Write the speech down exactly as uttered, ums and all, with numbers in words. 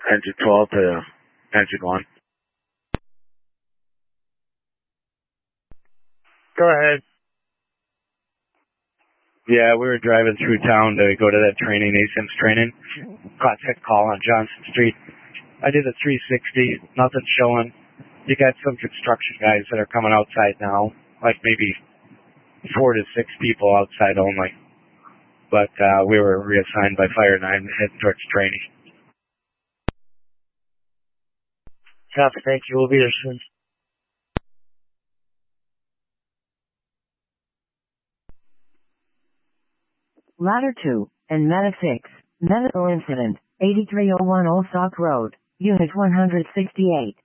Engine twelve to engine one. Go ahead. Yeah, we were driving through town to go to that training, A S I M S training. Caught that call on Johnson Street. I did a three sixty, nothing showing. You got some construction guys that are coming outside now, like maybe four to six people outside only. But uh, we were reassigned by Fire nine heading towards training. Copy, thank you. We'll be there soon. Ladder two, and Meta six, medical incident, eighty-three oh one Old Stock Road, Unit one hundred sixty-eight.